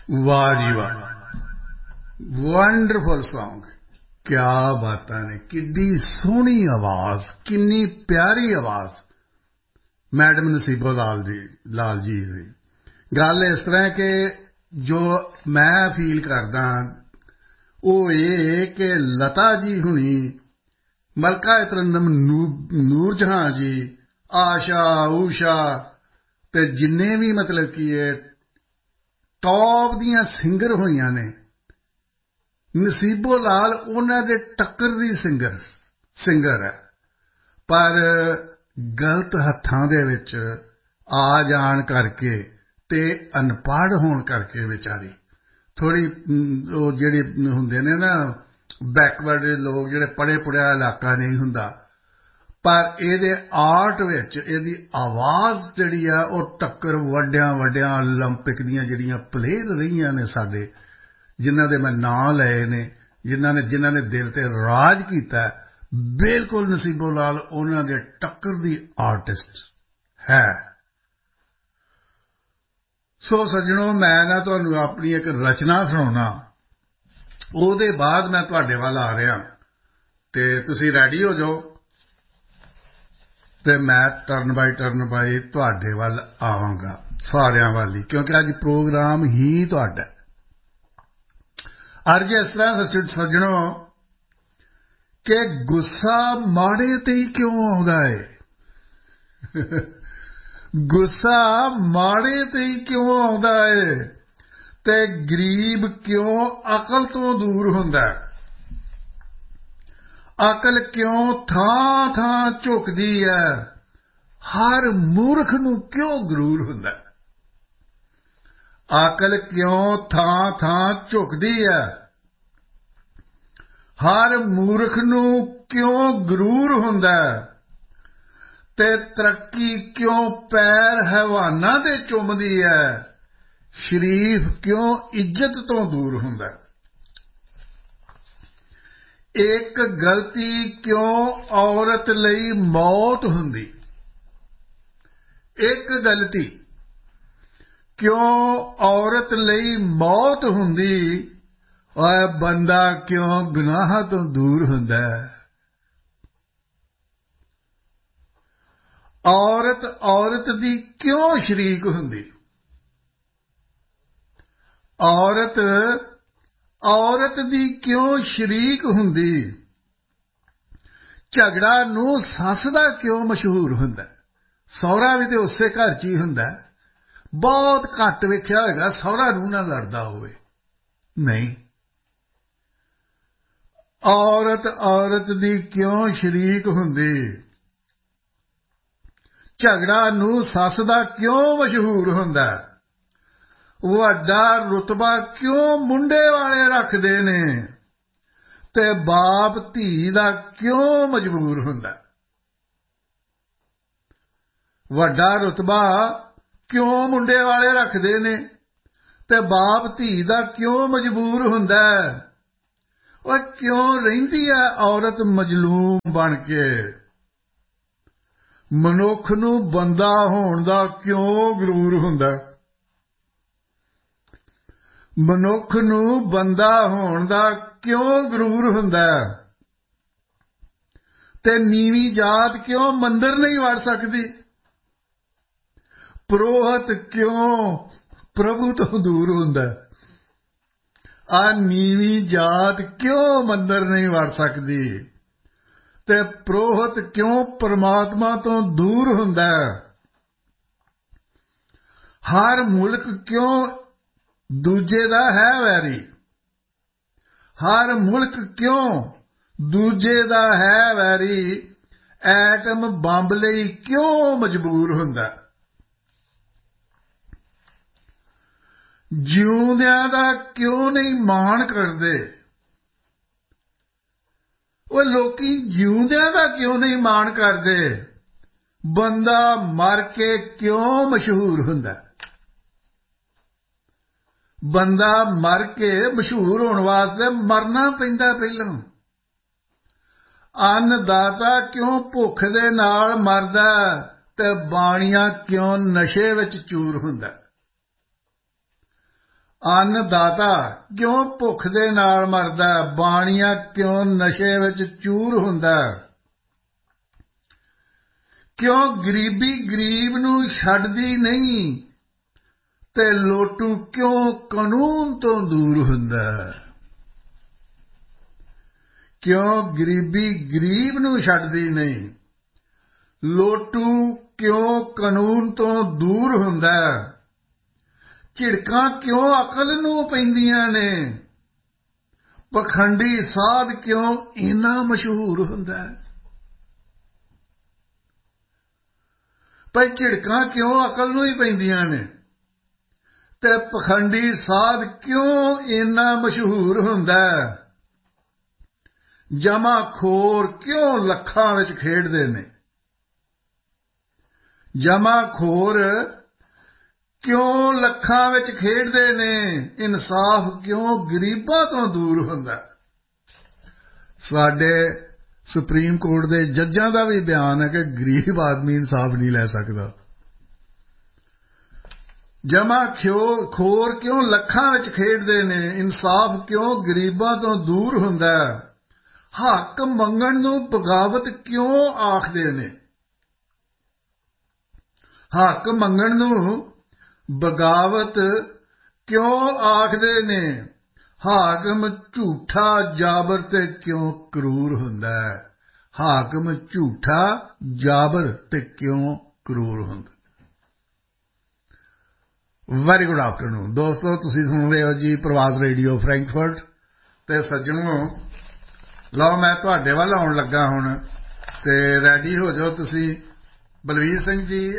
वाह जी वाह, wonderful song. क्या बातां ने, किड्डी सोहनी आवाज, किन्नी प्यारी आवाज। मैडम नसीबो लाल जी दी गल इस तरह कि जो मैं फील करदा ਉਹ ਇਹ कि लता जी हुनी, मलका तरन्नुम नूर जहां जी, आशा ऊषा ते जिन्ने भी मतलब कि टॉप दियां सिंगर होईयां ने, नसीबो लाल उन्हां दे टक्कर दी सिंगर है। पर गलत हत्थां दे विच आ जाण करके ते अनपढ़ होण करके विचारी थोड़ी ਉਹ ਜਿਹੜੇ ਹੁੰਦੇ ਨੇ ਨਾ ਬੈਕਵਰਡ ਲੋਕ, ਜਿਹੜੇ ਪੜ੍ਹੇ ਪੁੜਿਆ ਇਲਾਕਾ ਨਹੀਂ ਹੁੰਦਾ, ਪਰ ਇਹਦੇ ਆਰਟ ਵਿੱਚ ਇਹਦੀ ਆਵਾਜ਼ ਜਿਹੜੀ ਆ ਉਹ ਟੱਕਰ ਵੱਡਿਆਂ ਓਲੰਪਿਕ ਦੀਆਂ ਜਿਹੜੀਆਂ ਪਲੇਅਰ ਰਹੀਆਂ ਨੇ ਸਾਡੇ, ਜਿਨ੍ਹਾਂ ਦੇ ਮੈਂ ਨਾਂ ਲਏ ਨੇ, ਜਿਨ੍ਹਾਂ ਨੇ ਦਿਲ ਤੇ ਰਾਜ ਕੀਤਾ, ਬਿਲਕੁਲ ਨਸੀਬੋ ਲਾਲ ਉਹਨਾਂ ਦੇ ਟੱਕਰ ਦੀ ਆਰਟਿਸਟ ਹੈ। ਸੋ ਸੱਜਣੋ, ਮੈਂ ਨਾ ਤੁਹਾਨੂੰ ਆਪਣੀ ਇੱਕ ਰਚਨਾ ਸੁਣਾਉਣਾ, ਉਹਦੇ ਬਾਅਦ ਮੈਂ ਤੁਹਾਡੇ ਵੱਲ ਆ ਰਿਹਾ ਤੇ ਤੁਸੀਂ ਰੈਡੀ ਹੋ ਜਾਓ ਤੇ ਮੈਂ ਟਰਨ ਬਾਈ ਤੁਹਾਡੇ ਵੱਲ ਆਵਾਂਗਾ, ਸਾਰਿਆਂ ਵੱਲ ਹੀ, ਕਿਉਂਕਿ ਅੱਜ ਪ੍ਰੋਗਰਾਮ ਹੀ ਤੁਹਾਡਾ। ਅੱਜ ਇਸ ਤਰ੍ਹਾਂ ਸੱਜਣੋ ਕਿ ਗੁੱਸਾ ਮਾੜੇ ਤੇ ਹੀ ਕਿਉਂ ਆਉਂਦਾ ਹੈ? ਗੁੱਸਾ ਮਾੜੇ ਤੇ ਹੀ ਕਿਉਂ ਆਉਂਦਾ ਏ ਤੇ ਗਰੀਬ ਕਿਉਂ ਅਕਲ ਤੋਂ ਦੂਰ ਹੁੰਦਾ? ਅਕਲ ਕਿਉਂ ਥਾਂ ਝੁਕਦੀ ਹੈ? ਹਰ ਮੂਰਖ ਨੂੰ ਕਿਉਂ ਗਰੂਰ ਹੁੰਦਾ? ਅਕਲ ਕਿਉਂ ਥਾਂ ਝੁਕਦੀ ਹੈ? ਹਰ ਮੂਰਖ ਨੂੰ ਕਿਉਂ ਗਰੂਰ ਹੁੰਦਾ? ਤੇ ਤਰੱਕੀ ਕਿਉਂ ਪੈਰ ਹੈਵਾਨਾਂ ਦੇ ਚੁੰਮਦੀ ਹੈ? ਸ਼ਰੀਫ ਕਿਉਂ ਇੱਜ਼ਤ ਤੋਂ ਦੂਰ ਹੁੰਦਾ? ਇੱਕ ਗਲਤੀ ਕਿਉਂ ਔਰਤ ਲਈ ਮੌਤ ਹੁੰਦੀ? ਇੱਕ ਗਲਤੀ ਕਿਉਂ ਔਰਤ ਲਈ ਮੌਤ ਹੁੰਦੀ? ਓਏ ਬੰਦਾ ਕਿਉਂ ਗੁਨਾਹਾਂ ਤੋਂ ਦੂਰ ਹੁੰਦਾ? औरत दी क्यों शरीक हुंदी? औरत दी क्यों शरीक हुंदी? झगड़ा नूं सस दा क्यों मशहूर हुंदा? सौहरा भी ते उसे घर च ही हुंदा। बहुत घट वेख्या होगा सौहरा नूं नाल लड़दा होवे। नहीं, औरत दी क्यों शरीक हुंदी? ਝਗੜਾ ਨੂੰ ਸੱਸ ਦਾ ਕਿਉਂ ਮਸ਼ਹੂਰ ਹੁੰਦਾ? ਵੱਡਾ ਰੁਤਬਾ ਕਿਉਂ ਮੁੰਡੇ ਵਾਲੇ ਰੱਖਦੇ ਨੇ ਤੇ ਬਾਪ ਧੀ ਦਾ ਕਿਉਂ ਮਜਬੂਰ ਹੁੰਦਾ? ਵੱਡਾ ਰੁਤਬਾ ਕਿਉਂ ਮੁੰਡੇ ਵਾਲੇ ਰੱਖਦੇ ਨੇ ਤੇ ਬਾਪ ਧੀ ਦਾ ਕਿਉਂ ਮਜਬੂਰ ਹੁੰਦਾ? ਉਹ ਕਿਉਂ ਰਹਿੰਦੀ ਹੈ ਔਰਤ ਮਜਲੂਮ ਬਣ ਕੇ? ਮਨੁੱਖ ਨੂੰ ਬੰਦਾ ਹੋਣ ਦਾ ਕਿਉਂ ਗਰੂਰ ਹੁੰਦਾ? ਮਨੁੱਖ ਨੂੰ ਬੰਦਾ ਹੋਣ ਦਾ ਕਿਉਂ ਗਰੂਰ ਹੁੰਦਾ? ਤੇ ਨੀਵੀਂ ਜਾਤ ਕਿਉਂ ਮੰਦਰ ਨਹੀਂ ਵੜ ਸਕਦੀ? ਪ੍ਰੋਹਤ ਕਿਉਂ ਪ੍ਰਭੂ ਤੋਂ ਦੂਰ ਹੁੰਦਾ? ਆ ਨੀਵੀਂ ਜਾਤ ਕਿਉਂ ਮੰਦਰ ਨਹੀਂ ਵੜ ਸਕਦੀ? ਤੇ ਪ੍ਰੋਹਤ ਕਿਉਂ ਪਰਮਾਤਮਾ ਤੋਂ ਦੂਰ ਹੁੰਦਾ? ਹਰ ਮੁਲਕ ਕਿਉਂ ਦੂਜੇ ਦਾ ਹੈ ਵੈਰੀ? ਹਰ ਮੁਲਕ ਕਿਉਂ ਦੂਜੇ ਦਾ ਹੈ ਵੈਰੀ? ਐਟਮ ਬੰਬ ਲਈ ਕਿਉਂ ਮਜਬੂਰ ਹੁੰਦਾ? ਜਿਉਂਦਿਆਂ ਦਾ ਕਿਉਂ ਨਹੀਂ ਮਾਣ ਕਰਦੇ? ਉਹ ਲੋਕੀ ਜਿਉਂਦਿਆਂ ਦਾ ਕਿਉਂ ਨਹੀਂ ਮਾਣ ਕਰਦੇ? ਬੰਦਾ ਮਰ ਕੇ ਕਿਉਂ ਮਸ਼ਹੂਰ ਹੁੰਦਾ? ਬੰਦਾ ਮਰ ਕੇ ਮਸ਼ਹੂਰ ਹੋਣ ਵਾਸਤੇ ਮਰਨਾ ਪੈਂਦਾ ਪਹਿਲਾਂ। ਅੰਨਦਾਤਾ ਕਿਉਂ ਭੁੱਖ ਦੇ ਨਾਲ ਮਰਦਾ ਤੇ ਬਾਣੀਆ ਕਿਉਂ ਨਸ਼ੇ ਵਿੱਚ ਚੂਰ ਹੁੰਦਾ? ਅੰਨਦਾਤਾ ਕਿਉਂ ਭੁੱਖ ਦੇ ਨਾਲ ਮਰਦਾ ਹੈ, ਬਾਣੀਆ ਕਿਉਂ ਨਸ਼ੇ ਵਿੱਚ ਚੂਰ ਹੁੰਦਾ ਹੈ, ਕਿਉਂ ਗਰੀਬੀ ਗਰੀਬ ਨੂੰ ਛੱਡਦੀ ਨਹੀਂ ਤੇ ਲੋਟੂ ਕਿਉਂ ਕਾਨੂੰਨ ਤੋਂ ਦੂਰ ਹੁੰਦਾ ਹੈ, ਕਿਉਂ ਗਰੀਬੀ ਗਰੀਬ ਨੂੰ ਛੱਡਦੀ ਨਹੀਂ, ਲੋਟੂ ਕਿਉਂ ਕਾਨੂੰਨ ਤੋਂ ਦੂਰ ਹੁੰਦਾ ਹੈ, ਝਿੜਕਾਂ ਕਿਉਂ ਅਕਲ ਨੂੰ ਪੈਂਦੀਆਂ ਨੇ, ਪਖੰਡੀ ਸਾਧ ਕਿਉਂ ਇੰਨਾ ਮਸ਼ਹੂਰ ਹੁੰਦਾ ਹੈ। ਭਾਈ ਝਿੜਕਾਂ ਕਿਉਂ ਅਕਲ ਨੂੰ ਹੀ ਪੈਂਦੀਆਂ ਨੇ ਤੇ ਪਖੰਡੀ ਸਾਧ ਕਿਉਂ ਇੰਨਾ ਮਸ਼ਹੂਰ ਹੁੰਦਾ ਹੈ, ਜਮਾਖੋਰ ਕਿਉਂ ਲੱਖਾਂ ਵਿੱਚ ਖੇਡਦੇ ਨੇ, ਜਮਾਖੋਰ ਕਿਉਂ ਲੱਖਾਂ ਵਿੱਚ ਖੇਡਦੇ ਨੇ, ਇਨਸਾਫ ਕਿਉਂ ਗਰੀਬਾਂ ਤੋਂ ਦੂਰ ਹੁੰਦਾ। ਸਾਡੇ ਸੁਪਰੀਮ ਕੋਰਟ ਦੇ ਜੱਜਾਂ ਦਾ ਵੀ ਬਿਆਨ ਹੈ ਕਿ ਗਰੀਬ ਆਦਮੀ ਇਨਸਾਫ ਨਹੀਂ ਲੈ ਸਕਦਾ। ਜਮਾਖੋਰ ਕਿਉਂ ਲੱਖਾਂ ਵਿੱਚ ਖੇਡਦੇ ਨੇ, ਇਨਸਾਫ ਕਿਉਂ ਗਰੀਬਾਂ ਤੋਂ ਦੂਰ ਹੁੰਦਾ। ਹੱਕ ਮੰਗਣ ਨੂੰ ਬਗਾਵਤ ਕਿਉਂ ਆਖਦੇ ਨੇ, ਹੱਕ ਮੰਗਣ ਨੂੰ ਬਗਾਵਤ ਕਿਉਂ ਆਖਦੇ ਨੇ, ਹਾਕਮ ਝੂਠਾ ਜਾਬਰ ਤੇ ਕਿਉਂ ਕਰੂਰ ਹੁੰਦਾ ਹੈ, ਹਾਕਮ ਝੂਠਾ ਜਾਬਰ ਤੇ ਕਿਉਂ ਕਰੂਰ ਹੁੰਦਾ। ਵੈਰੀ ਗੁੱਡ ਆਫਟਰਨੂਨ ਦੋਸਤੋ, ਤੁਸੀਂ ਸੁਣ ਰਹੇ ਹੋ ਜੀ ਪ੍ਰਵਾਸ ਰੇਡੀਓ ਫਰੈਂਕਫਰਟ। ਤੇ ਸੱਜਣੋ, ਲਓ ਮੈਂ ਤੁਹਾਡੇ ਵੱਲ ਆਉਣ ਲੱਗਾ ਹੁਣ, ਤੇ ਰੈਡੀ ਹੋ ਜਾਓ ਤੁਸੀਂ। ਬਲਵੀਰ ਸਿੰਘ ਜੀ